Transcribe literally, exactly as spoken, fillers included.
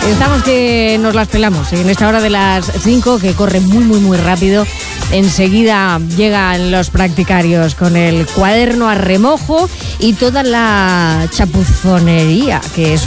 Estamos que nos las pelamos en esta hora de las cinco, que corre muy, muy, muy rápido. Enseguida llegan los practicarios con el cuaderno a remojo y toda la chapuzonería que es